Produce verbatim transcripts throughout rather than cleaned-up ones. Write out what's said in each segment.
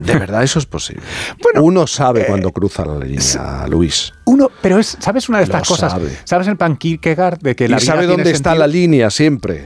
¿De verdad eso es posible? Bueno, uno sabe eh, cuando cruza la línea, Luis. Uno, pero es, ¿sabes una de estas Lo cosas? sabe. ¿Sabes el pan Kierkegaard de que Y la vida sabe tiene dónde está sentido? la línea siempre.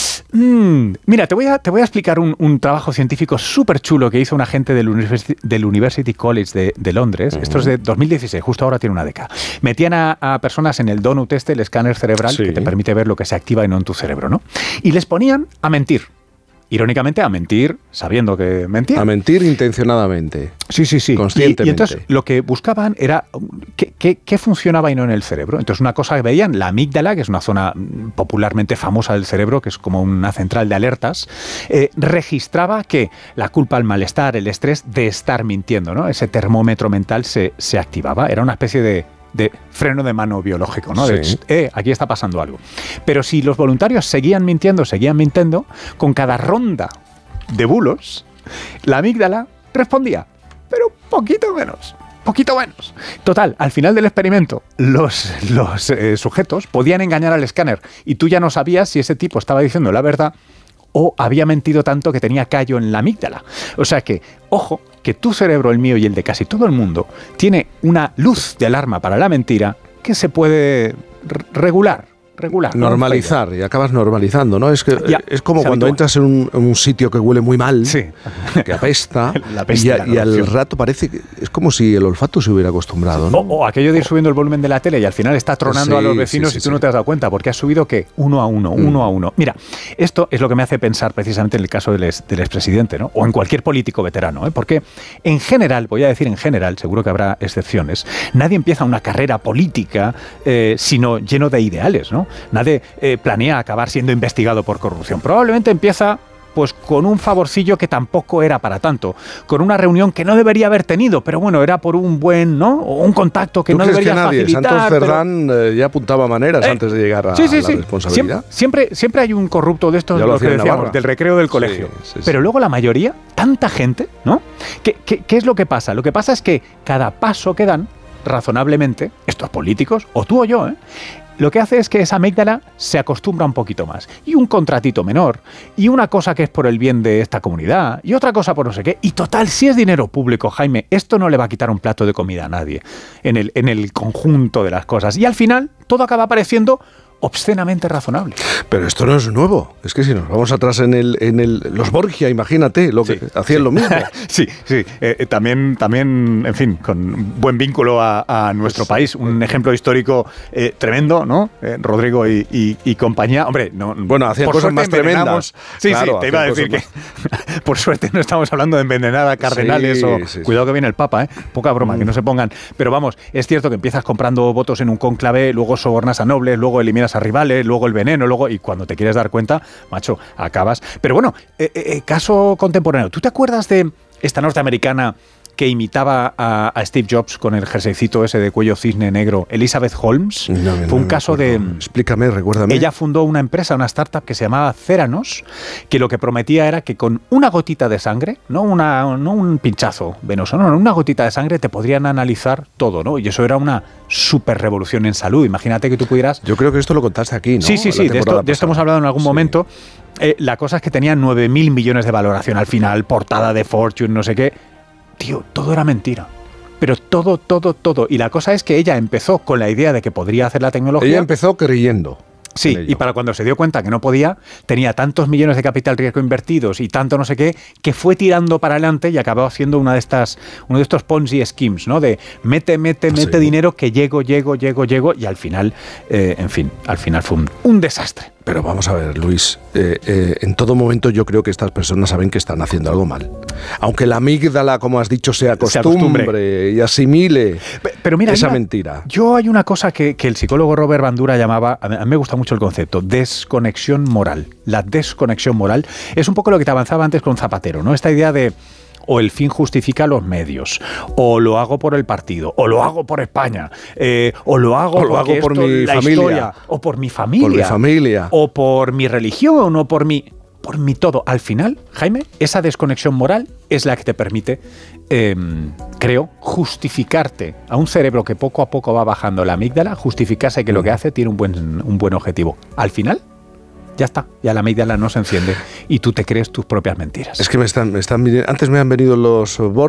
Mm, mira, te voy a, te voy a explicar un, un trabajo científico súper chulo que hizo una gente del University, del University College de, de Londres. Uh-huh. Esto es de dos mil dieciséis, justo ahora tiene una década. Metían a, a personas en el donut este, el escáner cerebral, sí, que te permite ver lo que se activa y no en tu cerebro, ¿no? Y les ponían a mentir. Irónicamente, a mentir sabiendo que mentían. A mentir intencionadamente. Sí, sí, sí. Conscientemente. Y, y entonces lo que buscaban era qué, qué, qué funcionaba y no en el cerebro. Entonces una cosa que veían, la amígdala, que es una zona popularmente famosa del cerebro, que es como una central de alertas, eh, registraba que la culpa, el malestar, el estrés de estar mintiendo, ¿no? Ese termómetro mental se, se activaba. Era una especie de... de freno de mano biológico, ¿no? De, Sí. eh, aquí está pasando algo. Pero si los voluntarios seguían mintiendo, seguían mintiendo, con cada ronda de bulos, la amígdala respondía, pero poquito menos, poquito menos. Total, al final del experimento, los, los eh, sujetos podían engañar al escáner y tú ya no sabías si ese tipo estaba diciendo la verdad o había mentido tanto que tenía callo en la amígdala. O sea que, ojo, que tu cerebro, el mío y el de casi todo el mundo, tiene una luz de alarma para la mentira que se puede regular. regular Normalizar, y acabas normalizando, ¿no? Es que ya, es como cuando habitúa. entras en un, en un sitio que huele muy mal, sí. que apesta, la peste, y, a, la y al rato parece que es como si el olfato se hubiera acostumbrado, ¿no? O, o aquello de ir subiendo el volumen de la tele y al final está tronando Sí, a los vecinos sí, sí, y tú sí. no te has dado cuenta porque has subido, ¿qué? Uno a uno, Mm. uno a uno. Mira, esto es lo que me hace pensar precisamente en el caso del, ex, del expresidente, ¿no? O en cualquier político veterano, ¿eh? Porque en general, voy a decir en general, seguro que habrá excepciones, nadie empieza una carrera política eh, sino lleno de ideales, ¿no? Nadie eh, planea acabar siendo investigado por corrupción. Probablemente empieza pues con un favorcillo que tampoco era para tanto, con una reunión que no debería haber tenido, pero bueno, era por un buen, ¿no? O un contacto que ¿Tú no crees debería que nadie? facilitar. Santos pero... Cerdán eh, ya apuntaba maneras Eh, antes de llegar a sí, sí, la sí. responsabilidad. Siempre, siempre, siempre hay un corrupto de estos, Ya lo lo hacía que en decíamos, Navarra. del recreo del colegio. Sí, sí, sí. Pero luego la mayoría, tanta gente, ¿no? ¿Qué, qué, ¿Qué es lo que pasa? Lo que pasa es que cada paso que dan, razonablemente, estos políticos, o tú o yo, ¿eh? Lo que hace es que esa amígdala se acostumbra un poquito más. Y un contratito menor, y una cosa que es por el bien de esta comunidad, y otra cosa por no sé qué. Y total, si es dinero público, Jaime, esto no le va a quitar un plato de comida a nadie en el, en el conjunto de las cosas. Y al final, todo acaba pareciendo obscenamente razonable. Pero esto no es nuevo. Es que si nos vamos atrás en el, en el los Borgia, imagínate, lo que Sí, hacían sí. lo mismo. Sí, sí. Eh, también, también, en fin, con buen vínculo a, a nuestro Sí. país. Un ejemplo histórico eh, tremendo, ¿no? Eh, Rodrigo y, y, y compañía. Hombre, no. Bueno, hacían por cosas suerte más envenenamos- tremendas. Sí, Claro, sí, te iba a hacían decir que cosas por suerte no estamos hablando de envenenar a cardenales Sí, o... sí, sí. Cuidado que viene el Papa, ¿eh? Poca broma, Mm. que no se pongan. Pero vamos, es cierto que empiezas comprando votos en un cónclave, luego sobornas a nobles, luego eliminas a rivales, luego el veneno, luego... Y cuando te quieres dar cuenta, macho, acabas... Pero bueno, eh, eh, caso contemporáneo. ¿Tú te acuerdas de esta norteamericana que imitaba a, a Steve Jobs con el jerseycito ese de cuello cisne negro, Elizabeth Holmes? No, no, Fue no un me caso acuerdo. de... Explícame, recuérdame. Ella fundó una empresa, una startup que se llamaba Theranos, que lo que prometía era que con una gotita de sangre, no, una, no un pinchazo venoso, no, no, una gotita de sangre te podrían analizar todo, ¿no? Y eso era una super revolución en salud. Imagínate que tú pudieras... Yo creo que esto lo contaste aquí, ¿no? Sí, sí, La sí, de esto, temporada de esto hemos pasada. hablado en algún Sí. momento. Eh, la cosa es que tenía nueve mil millones de valoración al final, portada de Fortune, no sé qué. Tío, todo era mentira. Pero todo, todo, todo. Y la cosa es que ella empezó con la idea de que podría hacer la tecnología. Ella empezó creyendo. Sí, en ello. y para cuando se dio cuenta que no podía, tenía tantos millones de capital riesgo invertidos y tanto no sé qué, que fue tirando para adelante y acabó haciendo una de estas, uno de estos Ponzi schemes, ¿no? De mete, mete, mete Sí. dinero, que llego, llego, llego, llego, y al final, eh, en fin, al final fue un, un desastre. Pero vamos a ver, Luis, eh, eh, en todo momento yo creo que estas personas saben que están haciendo algo mal. Aunque la amígdala, como has dicho, se acostumbre, acostumbre. y asimile Pe- Pero mira, esa hay una- mentira. Yo hay una cosa que, que el psicólogo Robert Bandura llamaba, a mí a mí me gusta mucho el concepto, desconexión moral. La desconexión moral es un poco lo que te avanzaba antes con Zapatero, ¿no? Esta idea de o el fin justifica los medios, o lo hago por el partido, o lo hago por España, eh, o lo hago, O lo porque hago por esto, mi la familia. historia, o por mi familia, Por mi familia. o por mi religión, o por mi... por mi todo. Al final, Jaime, esa desconexión moral es la que te permite, eh, creo, justificarte a un cerebro que poco a poco va bajando la amígdala, justificarse que lo que hace tiene un buen, un buen objetivo. Al final, Ya está, ya la amígdala no se enciende y tú te crees tus propias mentiras. Es que me están, me están antes me han venido los